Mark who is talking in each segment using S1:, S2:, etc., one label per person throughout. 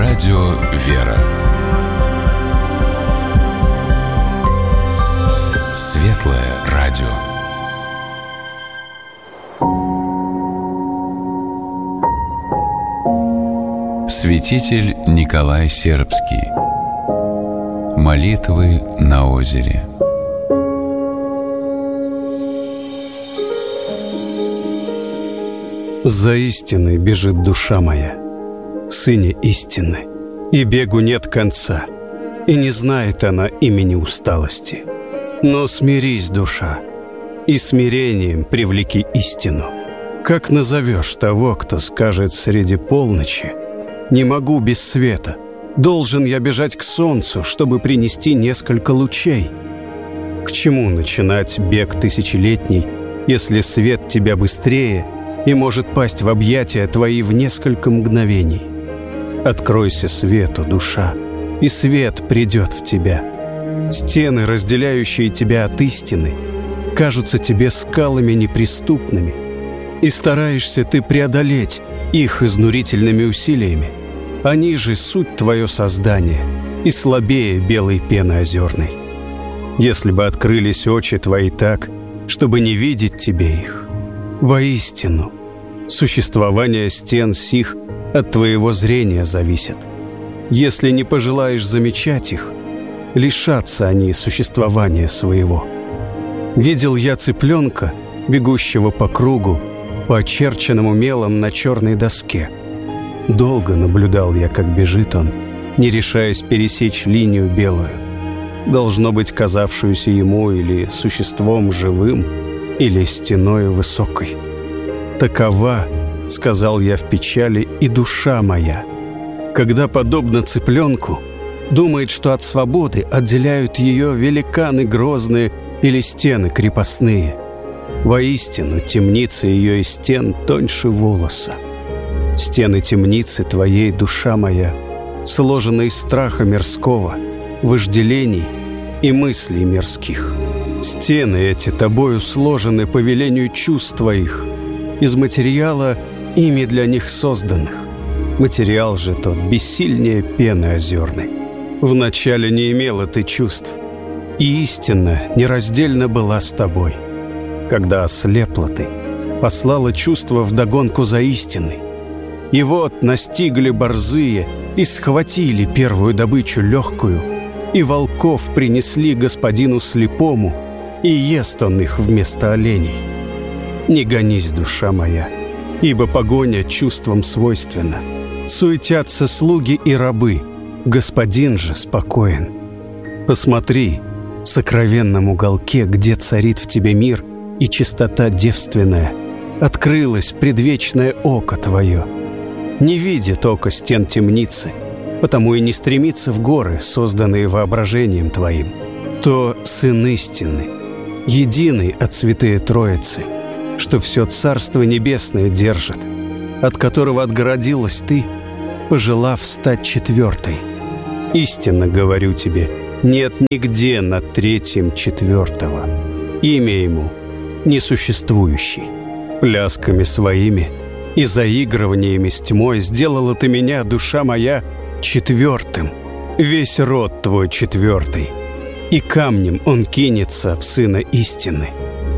S1: Радио «Вера». Светлое радио. Святитель Николай Сербский. Молитвы на озере.
S2: За истиной бежит душа моя, Сыне истины, и бегу нет конца, и не знает она имени усталости. Но смирись, душа, и смирением привлеки истину. Как назовешь того, кто скажет среди полночи: «Не могу без света, должен я бежать к солнцу, чтобы принести несколько лучей»? К чему начинать бег тысячелетний, если свет тебя быстрее и может пасть в объятия твои в несколько мгновений? Откройся свету, душа, и свет придет в тебя. Стены, разделяющие тебя от истины, кажутся тебе скалами неприступными, и стараешься ты преодолеть их изнурительными усилиями. Они же суть твое создание, и слабее белой пены озерной. Если бы открылись очи твои так, чтобы не видеть тебе их, воистину, существование стен сих от твоего зрения зависит. Если не пожелаешь замечать их, лишатся они существования своего. Видел я цыпленка, бегущего по кругу, по очерченному мелом на черной доске. Долго наблюдал я, как бежит он, не решаясь пересечь линию белую, должно быть, казавшуюся ему или существом живым, или стеною высокой. Такова, сказал я в печали, и душа моя, когда, подобно цыпленку, думает, что от свободы отделяют ее великаны грозные или стены крепостные. Воистину, темница ее и стен тоньше волоса. Стены темницы твоей, душа моя, сложены из страха мирского, вожделений и мыслей мирских. Стены эти тобою сложены по велению чувств твоих, из материала, ими для них созданных. Материал же тот бессильнее пены озерной. Вначале не имела ты чувств, и истина нераздельно была с тобой. Когда ослепла ты, послала чувства вдогонку за истиной. И вот настигли борзые и схватили первую добычу легкую, и волков принесли господину слепому, и ест он их вместо оленей. Не гонись, душа моя, ибо погоня чувствам свойственна. Суетятся слуги и рабы, господин же спокоен. Посмотри, в сокровенном уголке, где царит в тебе мир и чистота девственная, открылось предвечное око твое. Не видит око стен темницы, потому и не стремится в горы, созданные воображением твоим. То Сын истины, единый от святые Троицы, что все Царство Небесное держит, от которого отгородилась ты, пожелав стать четвертой. Истинно говорю тебе, нет нигде над третьим четвертого. Имя ему несуществующий. Плясками своими и заигрываниями с тьмой сделала ты меня, душа моя, четвертым. Весь род твой четвертый, и камнем он кинется в Сына истины.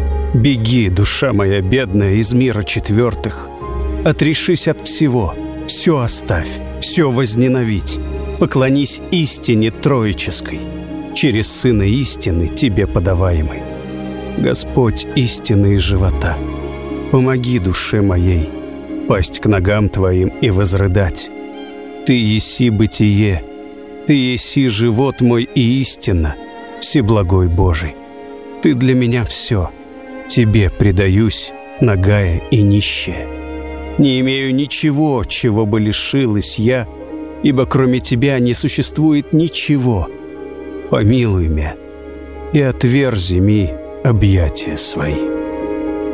S2: Беги, душа моя бедная, из мира четвертых. Отрешись от всего, все оставь, все возненавидь. Поклонись истине троической, через Сына истины тебе подаваемой. Господь истины из живота, помоги душе моей пасть к ногам твоим и возрыдать. Ты еси бытие, ты еси живот мой и истина, всеблагой Божий. Ты для меня все, тебе предаюсь, нагая и нищая. Не имею ничего, чего бы лишилась я, ибо кроме тебя не существует ничего. Помилуй меня и отверзи ми объятия свои.